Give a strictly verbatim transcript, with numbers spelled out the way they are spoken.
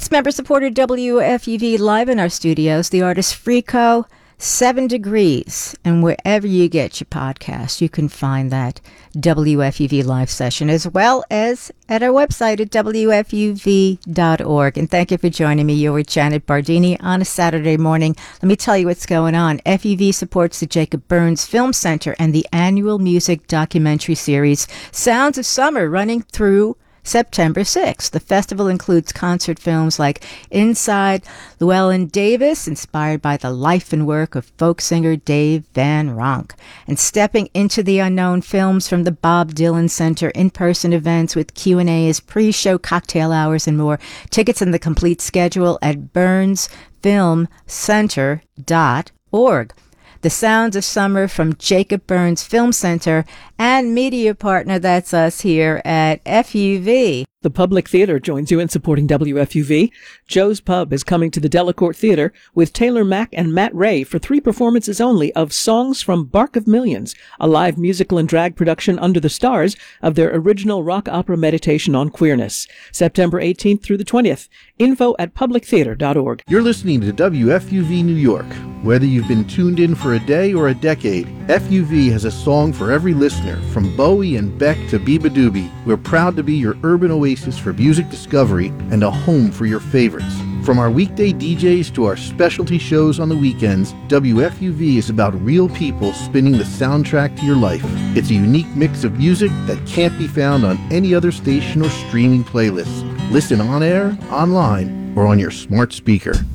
It's member-supported W F U V live in our studios. The artist Frico, Seven Degrees. And wherever you get your podcast, you can find that W F U V live session, as well as at our website at W F U V dot org. And thank you for joining me. You're with Janet Bardini on a Saturday morning. Let me tell you what's going on. F U V supports the Jacob Burns Film Center and the annual music documentary series Sounds of Summer, running through September sixth. The festival includes concert films like Inside Llewellyn Davis, inspired by the life and work of folk singer Dave Van Ronk, and Stepping into the Unknown, films from the Bob Dylan Center, in-person events with Q and A's, pre-show cocktail hours, and more. Tickets and the complete schedule at burns film center dot org. The Sounds of Summer from Jacob Burns Film Center and media partner, that's us here at F U V. The Public Theater joins you in supporting W F U V. Joe's Pub is coming to the Delacorte Theater with Taylor Mack and Matt Ray for three performances only of Songs from Bark of Millions, a live musical and drag production under the stars of their original rock opera Meditation on Queerness. September eighteenth through the twentieth. Info at public theater dot org. You're listening to W F U V New York. Whether you've been tuned in for a day or a decade, F U V has a song for every listener, from Bowie and Beck to Biba Doobie. We're proud to be your urban oasis for music discovery and a home for your favorites. From our weekday D Js to our specialty shows on the weekends, W F U V is about real people spinning the soundtrack to your life. It's a unique mix of music that can't be found on any other station or streaming playlist. Listen on air, online, or on your smart speaker.